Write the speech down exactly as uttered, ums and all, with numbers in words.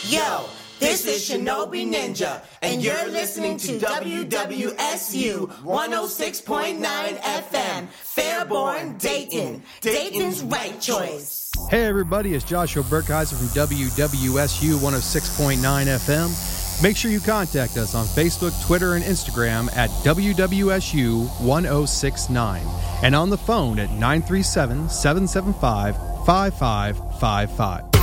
Yo, this is Shinobi Ninja, and you're listening to W W S U one oh six point nine F M, Fairborn, Dayton. Dayton's right choice. Hey everybody, it's Joshua Burkheiser from W W S U one oh six point nine F M. Make sure you contact us on Facebook, Twitter, and Instagram at W W S U one oh six nine and on the phone at nine three seven, seven seven five, five five five five.